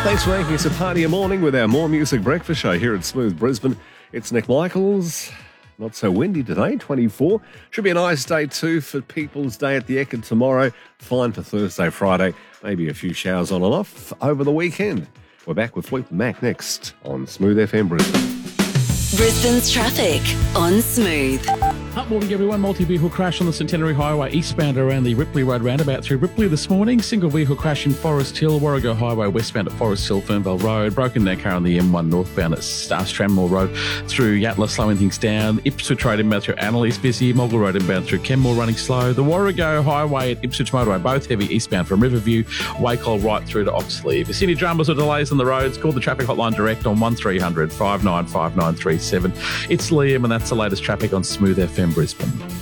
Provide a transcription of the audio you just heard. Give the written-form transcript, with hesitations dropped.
Thanks for making us a party a morning with our More Music Breakfast Show here at Smooth Brisbane. It's Nick Michaels. Not so windy today, 24. Should be a nice day too for People's Day at the Ekka tomorrow. Fine for Thursday, Friday. Maybe a few showers on and off over the weekend. We're back with Fleetwood Mac next on Smooth FM Brisbane. Brisbane's traffic on Smooth. Up morning, everyone. Multi-vehicle crash on the Centenary Highway eastbound around the Ripley Road roundabout through Ripley this morning. Single vehicle crash in Forest Hill, Warrego Highway westbound at Forest Hill, Fernvale Road. Broken down car on the M1 northbound at Stranmore Road through Yatala, slowing things down. Ipswich Road inbound through Annalise busy. Mogul Road inbound through Kenmore running slow. The Warrego Highway at Ipswich Motorway both heavy eastbound from Riverview. Wacol right through to Oxley. If any dramas or delays on the roads, call the traffic hotline direct on 1300 595937. It's Liam, and that's the latest traffic on Smooth FM Brisbane.